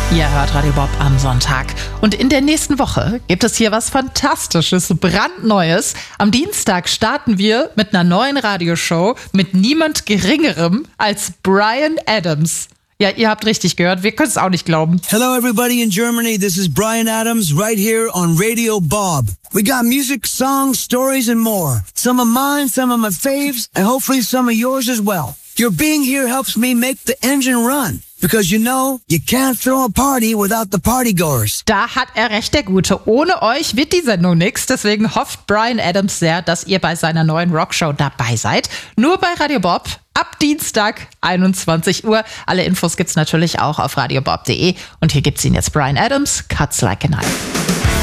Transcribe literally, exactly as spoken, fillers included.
Ihr hört Radio Bob am Sonntag. Und in der nächsten Woche gibt es hier was Fantastisches, brandneues. Am Dienstag starten wir mit einer neuen Radioshow mit niemand Geringerem als Bryan Adams. Ja, ihr habt richtig gehört, wir können es auch nicht glauben. Hello everybody in Germany, this is Bryan Adams right here on Radio Bob. We got music, songs, stories and more. Some of mine, some of my faves, and hopefully some of yours as well. Your being here helps me make the engine run. Because you know, you can't throw a party without the partygoers. Da hat er recht, der Gute. Ohne euch wird die Sendung nix. Deswegen hofft Bryan Adams sehr, dass ihr bei seiner neuen Rockshow dabei seid. Nur bei Radio Bob ab Dienstag einundzwanzig Uhr. Alle Infos gibt's natürlich auch auf radiobob punkt de. Und hier gibt's ihn jetzt, Bryan Adams, Cuts Like a Knife.